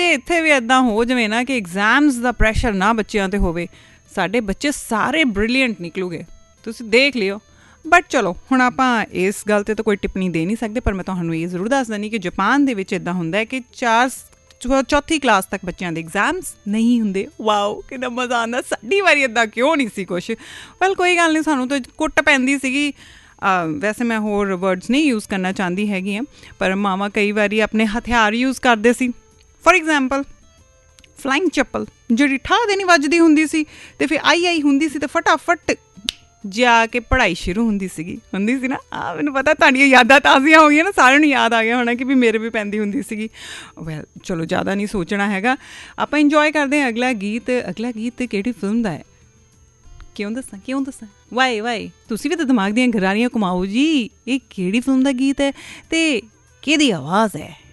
ਇੱਥੇ ਵੀ ਇੱਦਾਂ ਹੋ ਜਾਵੇ ਨਾ ਕਿ ਐਗਜ਼ਾਮਸ ਦਾ ਪ੍ਰੈਸ਼ਰ ਨਾ ਬੱਚਿਆਂ 'ਤੇ ਹੋਵੇ, ਸਾਡੇ ਬੱਚੇ ਸਾਰੇ ਬ੍ਰਿਲੀਅੰਟ ਨਿਕਲੂਗੇ, ਤੁਸੀਂ ਦੇਖ ਲਿਓ। ਬਟ ਚਲੋ ਹੁਣ ਆਪਾਂ ਇਸ ਗੱਲ 'ਤੇ ਤਾਂ ਕੋਈ ਟਿੱਪਣੀ ਦੇ ਨਹੀਂ ਸਕਦੇ, ਪਰ ਮੈਂ ਤੁਹਾਨੂੰ ਇਹ ਜ਼ਰੂਰ ਦੱਸ ਦਿੰਦੀ ਕਿ ਜਾਪਾਨ ਦੇ ਵਿੱਚ ਇੱਦਾਂ ਹੁੰਦਾ ਕਿ ਚੌਥੀ ਕਲਾਸ ਤੱਕ ਬੱਚਿਆਂ ਦੇ ਐਗਜ਼ਾਮਸ ਨਹੀਂ ਹੁੰਦੇ। ਵਾਓ, ਕਿੰਨਾ ਮਜ਼ਾ ਆਉਂਦਾ। ਸਾਡੀ ਵਾਰੀ ਇੱਦਾਂ ਕਿਉਂ ਨਹੀਂ ਸੀ ਕੁਛ। ਵੈਲ ਕੋਈ ਗੱਲ ਨਹੀਂ, ਸਾਨੂੰ ਤਾਂ ਕੁੱਟ ਪੈਂਦੀ ਸੀਗੀ। ਵੈਸੇ ਮੈਂ ਹੋਰ ਵਰਡਸ ਨਹੀਂ ਯੂਜ਼ ਕਰਨਾ ਚਾਹੁੰਦੀ ਹੈਗੀ ਹਾਂ, ਪਰ ਮਾਵਾਂ ਕਈ ਵਾਰੀ ਆਪਣੇ ਹਥਿਆਰ ਯੂਜ਼ ਕਰਦੇ ਸੀ। ਫੋਰ ਐਗਜ਼ਾਮਪਲ ਫਲਾਈਂਗ ਚੱਪਲ, ਜਿਹੜੀ ਠਾਹ ਦੇ ਨਹੀਂ ਵੱਜਦੀ ਹੁੰਦੀ ਸੀ, ਅਤੇ ਫਿਰ ਆਈ ਹੁੰਦੀ ਸੀ, ਅਤੇ ਫਟਾਫਟ ਜਾ ਕੇ ਪੜ੍ਹਾਈ ਸ਼ੁਰੂ ਹੁੰਦੀ ਸੀ ਨਾ। ਮੈਨੂੰ ਪਤਾ ਤੁਹਾਡੀਆਂ ਯਾਦਾਂ ਤਾਜ਼ੀਆਂ ਹੋ ਗਈਆਂ ਨਾ, ਸਾਰਿਆਂ ਨੂੰ ਯਾਦ ਆ ਗਿਆ ਹੋਣਾ ਕਿ ਵੀ ਮੇਰੇ ਵੀ ਪੈਂਦੀ ਹੁੰਦੀ ਸੀਗੀ। ਵੈਲ ਚਲੋ ਜ਼ਿਆਦਾ ਨਹੀਂ ਸੋਚਣਾ ਹੈਗਾ, ਆਪਾਂ ਇੰਜੋਏ ਕਰਦੇ ਹਾਂ। ਅਗਲਾ ਗੀਤ ਕਿਹੜੀ ਫਿਲਮ ਦਾ ਹੈ? ਕਿਉਂ ਦੱਸਾਂ ਵਾਏ ਤੁਸੀਂ ਵੀ ਤਾਂ ਦਿਮਾਗ ਦੀਆਂ ਗਰਾਰੀਆਂ ਘੁਮਾਓ ਜੀ। ਇਹ ਕਿਹੜੀ ਫਿਲਮ ਦਾ ਗੀਤ ਹੈ ਅਤੇ ਕਿਹਦੀ ਆਵਾਜ਼ ਹੈ?